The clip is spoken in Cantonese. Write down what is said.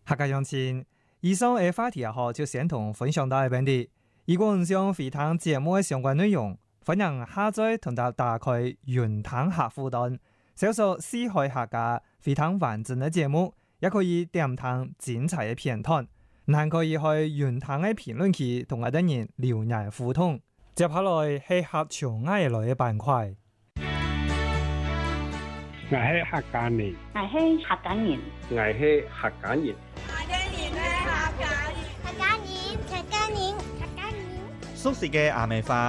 客家鄉親，以上嘅話題後就先同分享到呢邊啲。如果唔想回聽節目嘅相關內容，歡迎下載同打開雲聽客戶端，搜索四海客家回聽完整嘅節目，也可以點聽精彩嘅片段。還可以去雲聽嘅評論區同我哋人留言互動。接下來係客家愛來嘅板塊。 我係客家人， 我係客家人， 我係客家人， 客家人， 客家人， 客家人， 客家人， 熟悉嘅阿美話。